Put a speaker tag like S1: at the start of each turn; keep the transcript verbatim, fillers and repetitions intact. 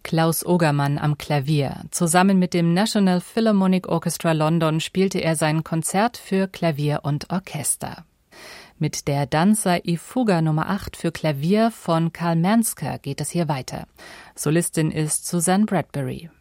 S1: Klaus Ogermann am Klavier. Zusammen mit dem National Philharmonic Orchestra London spielte er sein Konzert für Klavier und Orchester. Mit der Danza i Fuga Nummer acht für Klavier von Karl Mansker geht es hier weiter. Solistin ist Suzanne Bradbury.